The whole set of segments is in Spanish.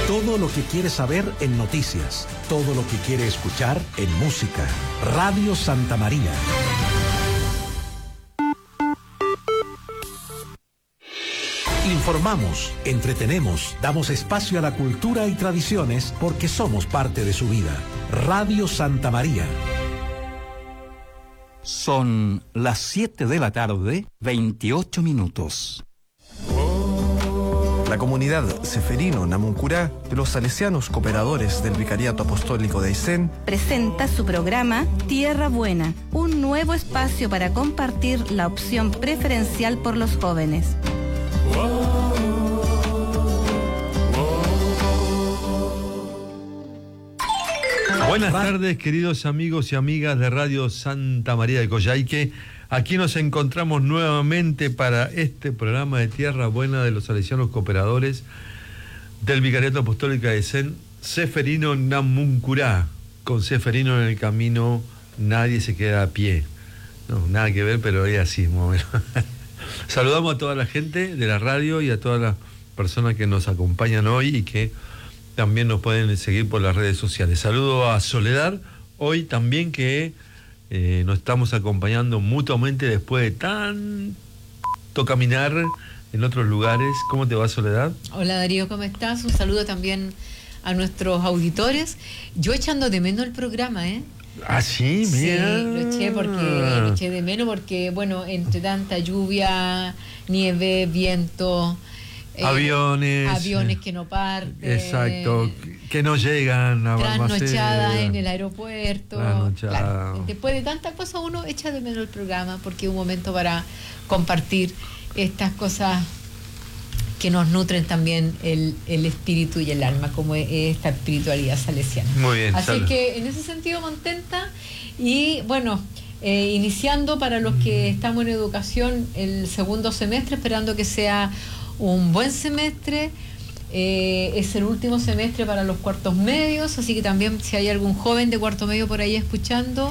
Todo lo que quiere saber en noticias, todo lo que quiere escuchar en música. Radio Santa María. Informamos, entretenemos, damos espacio a la cultura y tradiciones porque somos parte de su vida. Radio Santa María. Son las 7 de la tarde, 28 minutos. La comunidad Ceferino Namuncurá de los salesianos cooperadores del Vicariato Apostólico de Aysén presenta su programa Tierra Buena, un nuevo espacio para compartir la opción preferencial por los jóvenes. Buenas tardes, queridos amigos y amigas de Radio Santa María de Coyhaique. Aquí nos encontramos nuevamente para este programa de Tierra Buena de los salesianos cooperadores del Vicariato Apostólico de Aysén, Ceferino Namuncurá. Con Ceferino en el camino nadie se queda a pie. No, nada que ver, pero es así, más o menos. Saludamos a toda la gente de la radio y a todas las personas que nos acompañan hoy y que también nos pueden seguir por las redes sociales. Saludo a Soledad, hoy también que nos estamos acompañando mutuamente después de tanto caminar en otros lugares. ¿Cómo te va, Soledad? Hola, Darío, ¿cómo estás? Un saludo también a nuestros auditores. Yo echando de menos el programa, ¿eh? Ah, sí, mira. Sí, lo eché de menos porque, bueno, entre tanta lluvia, nieve, viento... aviones que no parten. Exacto, que no llegan a trasnochadas en el aeropuerto. Claro, después de tantas cosas uno echa de menos el programa porque es un momento para compartir estas cosas que nos nutren también el espíritu y el alma, como es esta espiritualidad salesiana. Muy bien. Así que en ese sentido contenta y bueno, iniciando para los que estamos en educación el segundo semestre, esperando que sea un buen semestre. Es el último semestre para los cuartos medios, así que también si hay algún joven de cuarto medio por ahí escuchando,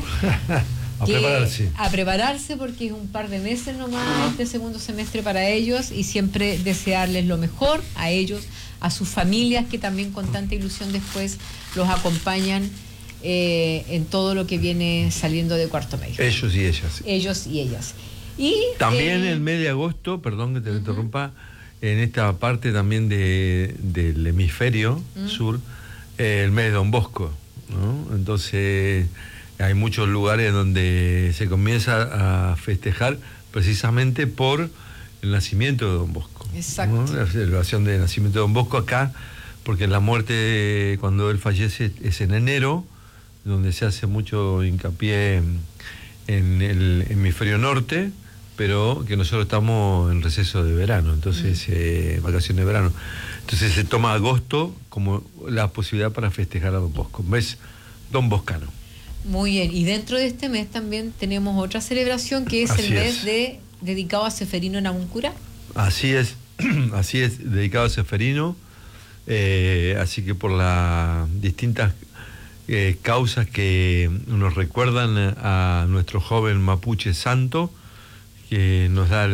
a prepararse porque es un par de meses nomás este segundo semestre para ellos, y siempre desearles lo mejor a ellos, a sus familias que también con tanta ilusión después los acompañan en todo lo que viene saliendo de cuarto medio. Ellos y ellas. Y también el mes de agosto, perdón que te interrumpa, en esta parte también del hemisferio sur, el mes de Don Bosco, ¿no? Entonces hay muchos lugares donde se comienza a festejar precisamente por el nacimiento de Don Bosco. Exacto. ¿No? La celebración del nacimiento de Don Bosco acá, porque la muerte cuando él fallece es en enero, donde se hace mucho hincapié en el hemisferio norte, pero que nosotros estamos en receso de verano, entonces vacaciones de verano. Entonces se toma agosto como la posibilidad para festejar a Don Bosco, un mes don boscano. Muy bien, y dentro de este mes también tenemos otra celebración que es el mes dedicado a Ceferino Namuncurá. Así es, dedicado a Ceferino, así que por las distintas causas que nos recuerdan a nuestro joven mapuche santo, que nos da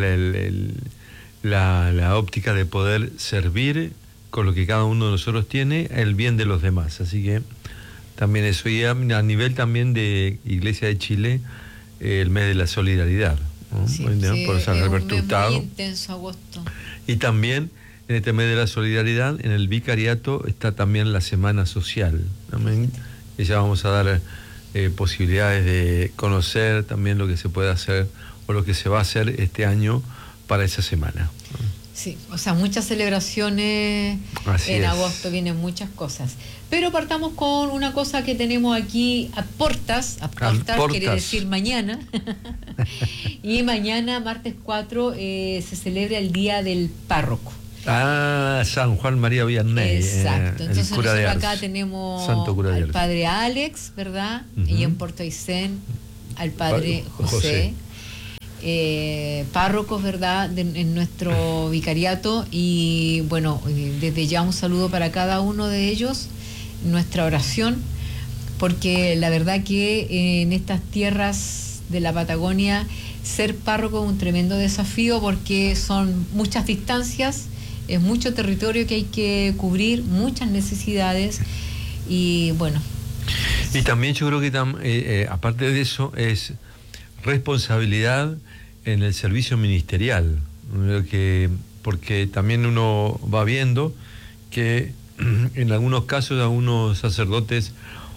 la óptica de poder servir con lo que cada uno de nosotros tiene el bien de los demás. Así que también eso, y a nivel también de Iglesia de Chile, el mes de la solidaridad, ¿no? Sí, por San Alberto Hurtado. Muy intenso agosto. Y también en este mes de la solidaridad, en el vicariato está también la Semana Social. Amén. Y ya vamos a dar posibilidades de conocer también lo que se puede hacer o lo que se va a hacer este año para esa semana. Sí, o sea, muchas celebraciones. Así en agosto vienen muchas cosas. Pero partamos con una cosa que tenemos aquí a portas, quiere decir mañana. Y mañana, martes 4, se celebra el Día del Párroco. San Juan María Vianney. Exacto. Entonces nosotros acá tenemos al padre Alex, ¿verdad? Y en Puerto Aysén al padre José. Párrocos, ¿verdad?, en nuestro vicariato, y bueno, desde ya un saludo para cada uno de ellos, nuestra oración, porque la verdad que en estas tierras de la Patagonia ser párroco es un tremendo desafío porque son muchas distancias, es mucho territorio que hay que cubrir, muchas necesidades y bueno. Y también yo creo que aparte de eso es responsabilidad en el servicio ministerial, porque también uno va viendo que en algunos casos a algunos sacerdotes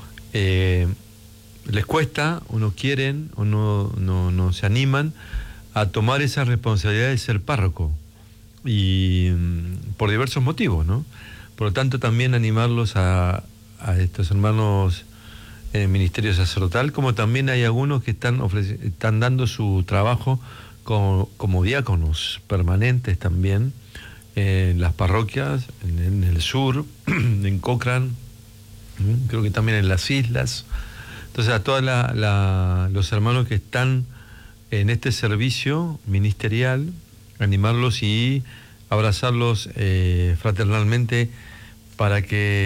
les cuesta o no quieren o no se animan a tomar esa responsabilidad de ser párroco, y por diversos motivos, ¿no? Por lo tanto, también animarlos a estos hermanos en el ministerio sacerdotal, como también hay algunos que están dando su trabajo como diáconos permanentes también en las parroquias, en el sur, en Cochrane, creo que también en las islas. Entonces, a todos los hermanos que están en este servicio ministerial, animarlos y abrazarlos fraternalmente para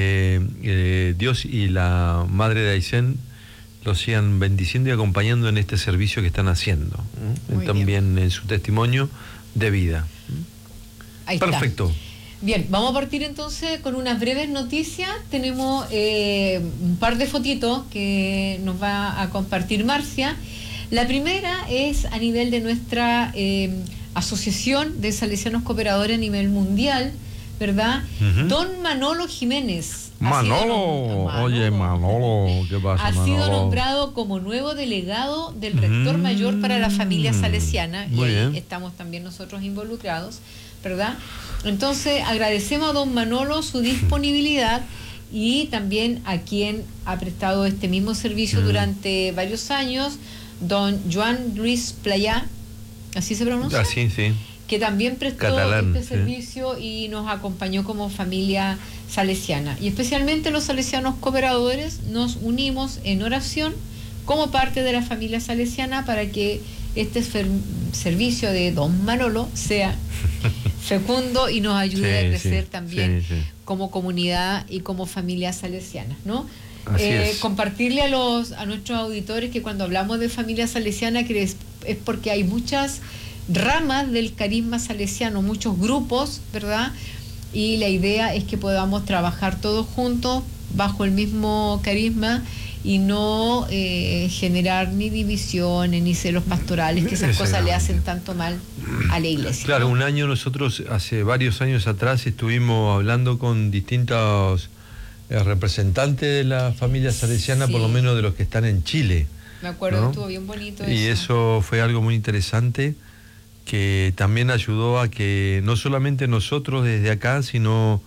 que Dios y la Madre de Aysén los sigan bendiciendo y acompañando en este servicio que están haciendo, también en su testimonio de vida. Ahí perfecto. Está. Bien, vamos a partir entonces con unas breves noticias. Tenemos un par de fotitos que nos va a compartir Marcia. La primera es a nivel de nuestra Asociación de Salesianos Cooperadores a nivel mundial, ¿verdad? Don Manolo Jiménez. Manolo, ¿qué pasa, ha Manolo? sido nombrado como nuevo delegado del rector mayor para la familia salesiana, y ahí estamos también nosotros involucrados, ¿verdad? Entonces agradecemos a don Manolo su disponibilidad y también a quien ha prestado este mismo servicio durante varios años, don Joan Luis Playá, ¿así se pronuncia? Así, sí. Que también prestó Catalán, este servicio y nos acompañó como familia salesiana. Y especialmente los salesianos cooperadores nos unimos en oración como parte de la familia salesiana para que este servicio de don Manolo sea fecundo y nos ayude a crecer también como comunidad y como familia salesiana, ¿no? Compartirle a nuestros auditores que cuando hablamos de familia salesiana es porque hay muchas ramas del carisma salesiano, muchos grupos, ¿verdad? Y la idea es que podamos trabajar todos juntos bajo el mismo carisma y no generar ni divisiones ni celos pastorales, que esas cosas le hacen tanto mal a la iglesia. Claro, ¿no? un año nosotros, hace varios años atrás, estuvimos hablando con distintos representantes de la familia salesiana, por lo menos de los que están en Chile. Me acuerdo, ¿no? que estuvo bien bonito eso. Y eso fue algo muy interesante, que también ayudó a que no solamente nosotros desde acá, sino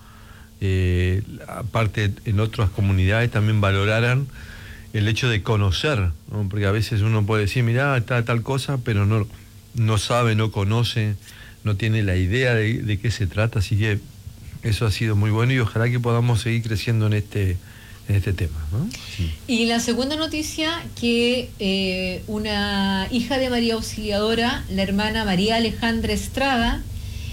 aparte en otras comunidades también valoraran el hecho de conocer, ¿no? Porque a veces uno puede decir, mirá, está tal cosa, pero no sabe, no conoce, no tiene la idea de qué se trata, así que eso ha sido muy bueno y ojalá que podamos seguir creciendo en este tema, ¿no? Sí. Y la segunda noticia, que una hija de María Auxiliadora, la hermana María Alejandra Estrada,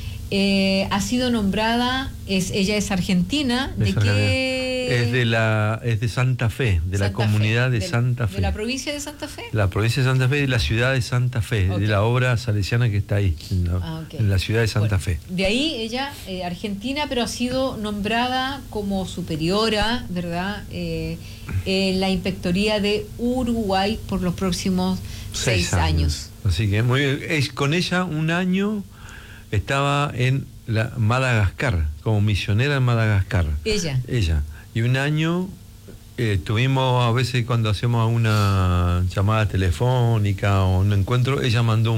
ha sido nombrada, ella es argentina, es de Santa Fe, de la comunidad de Santa Fe. ¿De la provincia de Santa Fe? La provincia de Santa Fe y de la ciudad de Santa Fe, de la obra salesiana que está ahí, en la ciudad de Santa Fe. De ahí ella, argentina, pero ha sido nombrada como superiora, ¿verdad? En la inspectoría de Uruguay por los próximos 6 años. Así que muy bien. Con ella un año estaba en Madagascar, como misionera en Madagascar. Ella. Y un año tuvimos, a veces cuando hacemos una llamada telefónica o un encuentro, ella mandó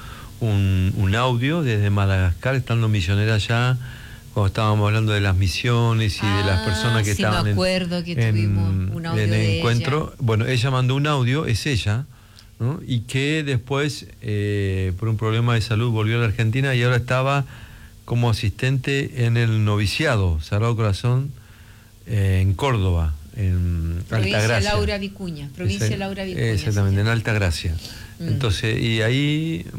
un audio desde Madagascar, estando misionera allá, cuando estábamos hablando de las misiones y de las personas que estaban me acuerdo que tuvimos un audio en el de encuentro. Ella. Bueno, ella mandó un audio, es ella, ¿no? Y que después, por un problema de salud, volvió a la Argentina y ahora estaba como asistente en el noviciado Sagrado Corazón en Córdoba, en Altagracia. Provincia Laura Vicuña. Exactamente, en Altagracia. Entonces, y ahí